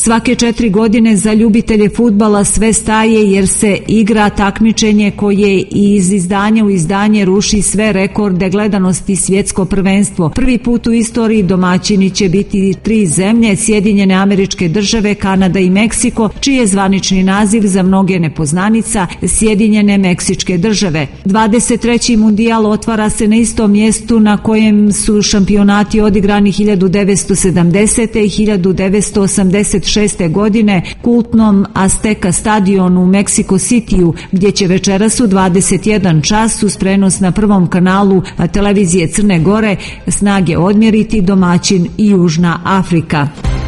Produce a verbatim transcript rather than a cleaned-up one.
Svake četiri godine za ljubitelje fudbala sve staje jer se igra takmičenje koje iz izdanja u izdanje ruši sve rekorde gledanosti svjetsko prvenstvo. Prvi put u istoriji domaćini će biti tri zemlje, Sjedinjene Američke Države, Kanada i Meksiko, čiji je zvanični naziv za mnoge nepoznanica Sjedinjene Meksičke Države. dvadeset treći mundijal otvara se na istom mjestu na kojem su šampionati odigrani hiljadu devetsto sedamdesete i hiljadu devetsto osamdeset šeste. godine kultnom Azteca stadionu u Meksiko Cityu, gdje će večeras u dvadeset jedan čas uz prenos na prvom kanalu televizije Crne Gore snage odmjeriti domaćin Južna Afrika.